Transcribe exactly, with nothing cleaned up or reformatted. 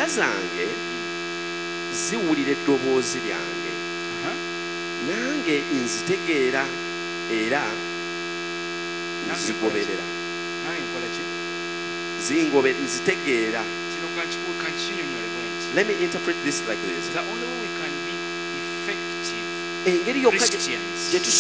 Empya zange ziwulira eddoboozi lyange nange nzitegeera era nzigoberera. Zingobe nzitegeera. Let me interpret this like this. The only way we can be effective Engeri yokka Christians gye